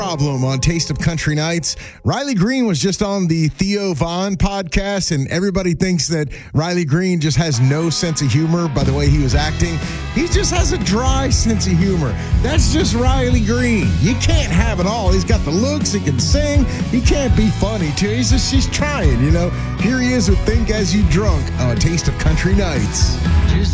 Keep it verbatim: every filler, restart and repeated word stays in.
Problem on Taste of Country Nights. Riley Green was just on the Theo Vaughn podcast, and everybody thinks that Riley Green just has no sense of humor by the way he was acting. He just has a dry sense of humor. That's just Riley Green. You can't have it all. He's got the looks. He can sing. He can't be funny, too. He's just, she's trying, you know. Here he is with Think As You Drunk on Taste of Country Nights.